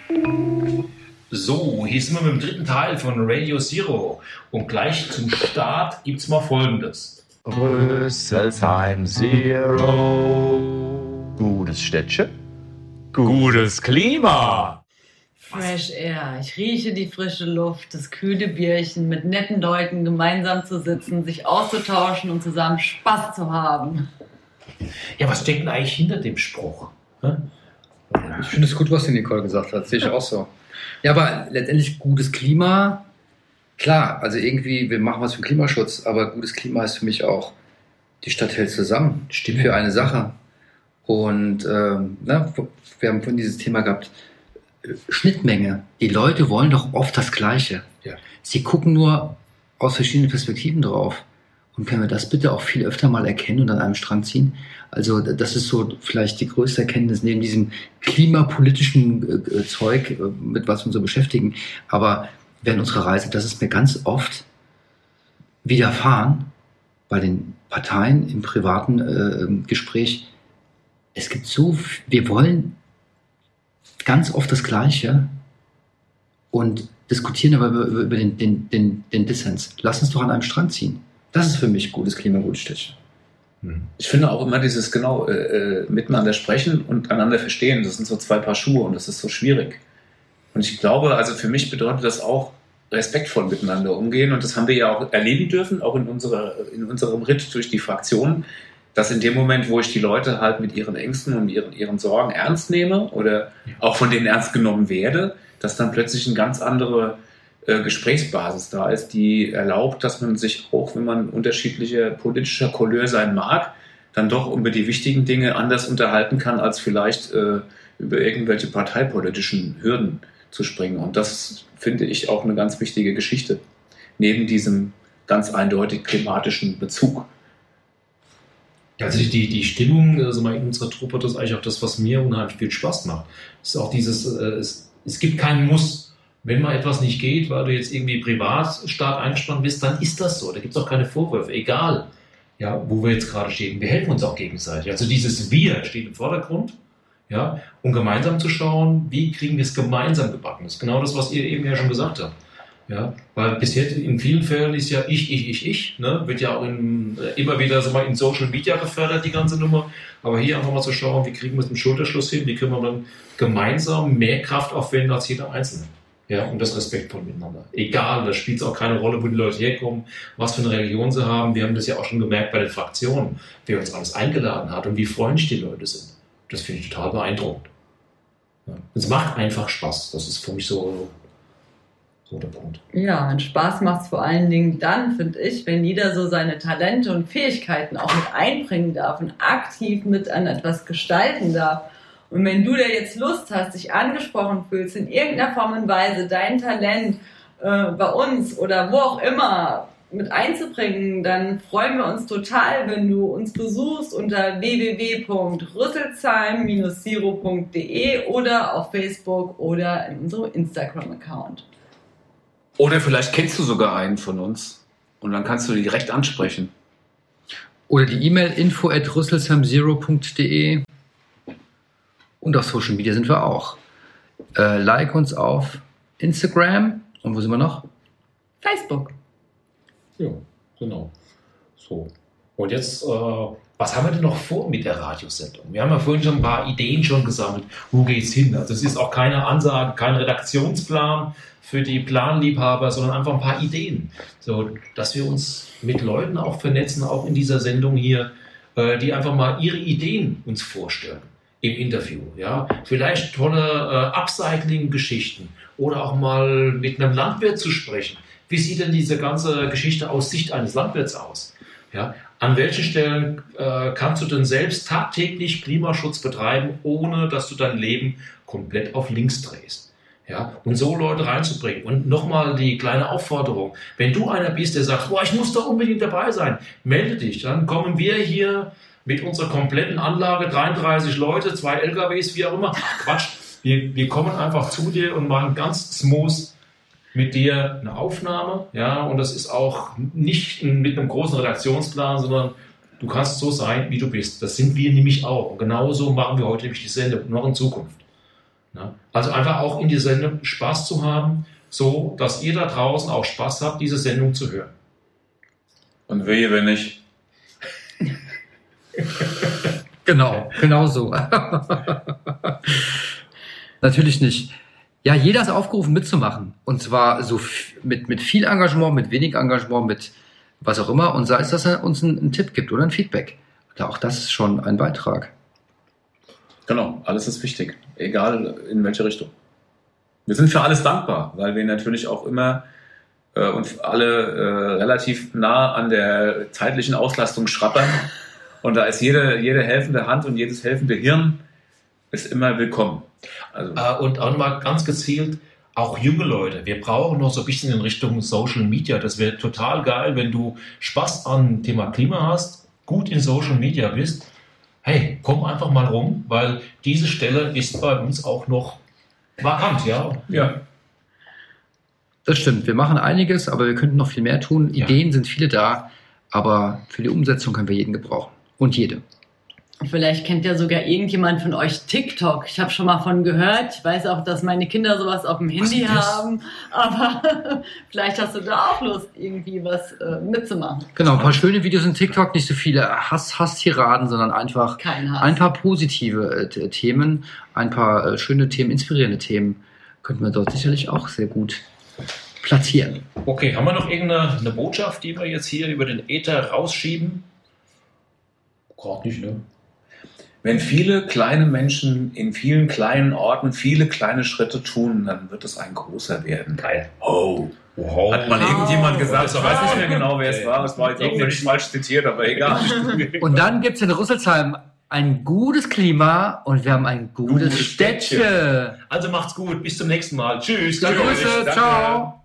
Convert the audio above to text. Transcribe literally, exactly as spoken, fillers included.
So, hier sind wir mit dem dritten Teil von Radio Zero und gleich zum Start gibt es mal Folgendes. Rüsselsheim Zero. Gutes Städtchen, gutes Klima. Fresh Air. Ich rieche die frische Luft, das kühle Bierchen, mit netten Leuten gemeinsam zu sitzen, sich auszutauschen und zusammen Spaß zu haben. Ja, was steckt denn eigentlich hinter dem Spruch? Hm? Ich finde es gut, was die Nicole gesagt hat. Sehe ich auch so. Ja, aber letztendlich gutes Klima, klar, also irgendwie, wir machen was für den Klimaschutz, aber gutes Klima ist für mich auch, die Stadt hält zusammen, Stimmt. Für eine Sache. Und ähm, na, wir haben vorhin dieses Thema gehabt, Schnittmenge. Die Leute wollen doch oft das Gleiche. Ja. Sie gucken nur aus verschiedenen Perspektiven drauf. Und können wir das bitte auch viel öfter mal erkennen und an einem Strang ziehen? Also das ist so vielleicht die größte Erkenntnis neben diesem klimapolitischen äh, Zeug, äh, mit was wir uns so beschäftigen. Aber während unserer Reise, das ist mir ganz oft widerfahren bei den Parteien im privaten äh, Gespräch. Es gibt so, wir wollen ganz oft das Gleiche und diskutieren aber über, über den, den, den, den Dissens. Lass uns doch an einem Strang ziehen. Das ist für mich gutes Klima, gutes Städtchen. Ich finde auch immer dieses genau äh, miteinander sprechen und einander verstehen. Das sind so zwei Paar Schuhe und das ist so schwierig. Und ich glaube, also für mich bedeutet das auch respektvoll miteinander umgehen und das haben wir ja auch erleben dürfen, auch in, unserer, in unserem Ritt durch die Fraktionen, dass in dem Moment, wo ich die Leute halt mit ihren Ängsten und ihren, ihren Sorgen ernst nehme oder auch von denen ernst genommen werde, dass dann plötzlich eine ganz andere äh, Gesprächsbasis da ist, die erlaubt, dass man sich auch, wenn man unterschiedlicher politischer Couleur sein mag, dann doch über die wichtigen Dinge anders unterhalten kann, als vielleicht äh, über irgendwelche parteipolitischen Hürden zu springen. Und das finde ich auch eine ganz wichtige Geschichte, neben diesem ganz eindeutig klimatischen Bezug. Also die, die Stimmung also in unserer Truppe, das ist eigentlich auch das, was mir unheimlich viel Spaß macht. Es ist auch dieses, äh, es, es gibt keinen Muss. Wenn mal etwas nicht geht, weil du jetzt irgendwie privat stark eingespannt bist, dann ist das so. Da gibt es auch keine Vorwürfe, egal, ja, wo wir jetzt gerade stehen. Wir helfen uns auch gegenseitig. Also dieses Wir steht im Vordergrund, ja, um gemeinsam zu schauen, wie kriegen wir es gemeinsam gebacken. Das ist genau das, was ihr eben ja schon gesagt habt. Ja, weil bisher in vielen Fällen ist ja ich, ich, ich, ich, ne, wird ja auch in, äh, immer wieder so mal in Social Media gefördert, die ganze Nummer. Aber hier einfach mal zu schauen, wie kriegen wir es im Schulterschluss hin, wie können wir dann gemeinsam mehr Kraft aufwenden als jeder Einzelne. Ja, und das respektvoll miteinander. Egal, da spielt es auch keine Rolle, wo die Leute herkommen, was für eine Religion sie haben. Wir haben das ja auch schon gemerkt bei den Fraktionen, wer uns alles eingeladen hat und wie freundlich die Leute sind. Das finde ich total beeindruckend. Ja. Es macht einfach Spaß. Das ist für mich so, so der Punkt. Ja, und Spaß macht es vor allen Dingen dann, finde ich, wenn jeder so seine Talente und Fähigkeiten auch mit einbringen darf und aktiv mit an etwas gestalten darf. Und wenn du da jetzt Lust hast, dich angesprochen fühlst, in irgendeiner Form und Weise dein Talent äh, bei uns oder wo auch immer mit einzubringen, dann freuen wir uns total, wenn du uns besuchst unter w w w punkt rüsselsheim Bindestrich zero punkt d e oder auf Facebook oder in unserem Instagram-Account. Oder vielleicht kennst du sogar einen von uns und dann kannst du die direkt ansprechen. Oder die E-Mail info at rüsselsheim zero punkt d e. Und auf Social Media sind wir auch. Äh, like uns auf Instagram. Und wo sind wir noch? Facebook. Ja, genau. So. Und jetzt, äh, was haben wir denn noch vor mit der Radiosendung? Wir haben ja vorhin schon ein paar Ideen schon gesammelt. Wo geht's hin? Also es ist auch keine Ansage, kein Redaktionsplan für die Planliebhaber, sondern einfach ein paar Ideen. So, dass wir uns mit Leuten auch vernetzen, auch in dieser Sendung hier, äh, die einfach mal ihre Ideen uns vorstellen. Im Interview, ja. Vielleicht tolle äh, Upcycling-Geschichten oder auch mal mit einem Landwirt zu sprechen. Wie sieht denn diese ganze Geschichte aus Sicht eines Landwirts aus? Ja. An welchen Stellen äh, kannst du denn selbst tagtäglich Klimaschutz betreiben, ohne dass du dein Leben komplett auf links drehst? Ja. Und so Leute reinzubringen. Und nochmal die kleine Aufforderung. Wenn du einer bist, der sagt, boah, ich muss da unbedingt dabei sein, melde dich. Dann kommen wir hier mit unserer kompletten Anlage, dreiunddreißig Leute, zwei L K Ws, wie auch immer. Quatsch, wir, wir kommen einfach zu dir und machen ganz smooth mit dir eine Aufnahme. Ja, und das ist auch nicht mit einem großen Redaktionsplan, sondern du kannst so sein, wie du bist. Das sind wir nämlich auch. Und genauso machen wir heute nämlich die Sendung, noch in Zukunft. Ja? Also einfach auch in die Sendung Spaß zu haben, so dass ihr da draußen auch Spaß habt, diese Sendung zu hören. Und wehe, wenn nicht. Genau, genau so. Natürlich nicht. Ja, jeder ist aufgerufen mitzumachen. Und zwar so f- mit, mit viel Engagement, mit wenig Engagement, mit was auch immer. Und sei es, dass er uns einen, einen Tipp gibt oder ein Feedback. Da auch das ist schon ein Beitrag. Genau, alles ist wichtig. Egal in welche Richtung. Wir sind für alles dankbar, weil wir natürlich auch immer äh, uns alle äh, relativ nah an der zeitlichen Auslastung schrappern. Und da ist jede, jede helfende Hand und jedes helfende Hirn ist immer willkommen. Also, Äh, und auch mal ganz gezielt, auch junge Leute. Wir brauchen noch so ein bisschen in Richtung Social Media. Das wäre total geil, wenn du Spaß an Thema Klima hast, gut in Social Media bist. Hey, komm einfach mal rum, weil diese Stelle ist bei uns auch noch vakant, ja. ja. Das stimmt. Wir machen einiges, aber wir könnten noch viel mehr tun. Ja. Ideen sind viele da, aber für die Umsetzung können wir jeden gebrauchen. Und jede. Vielleicht kennt ja sogar irgendjemand von euch TikTok. Ich habe schon mal von gehört. Ich weiß auch, dass meine Kinder sowas auf dem Handy ist das? haben. Aber vielleicht hast du da auch Lust, irgendwie was äh, mitzumachen. Genau, ein paar schöne Videos in TikTok, nicht so viele Hass, Hass-Tiraden, sondern einfach Kein Hass. ein paar positive äh, t- Themen, ein paar äh, schöne Themen, inspirierende Themen. Könnten wir dort sicherlich auch sehr gut platzieren. Okay, haben wir noch irgendeine eine Botschaft, die wir jetzt hier über den Äther rausschieben? Gerade nicht, ne? Wenn viele kleine Menschen in vielen kleinen Orten viele kleine Schritte tun, dann wird es ein großer werden. Geil. Oh. Wow. Hat mal irgendjemand gesagt, ich weiß nicht mehr genau, wer es Okay. war. Es war jetzt auch völlig falsch zitiert, aber egal. Und dann gibt es in Rüsselsheim ein gutes Klima und wir haben ein gutes Gutes Städtchen. Städtchen. Also macht's gut, bis zum nächsten Mal. Tschüss. Grüße, Tschüss. Danke. ciao.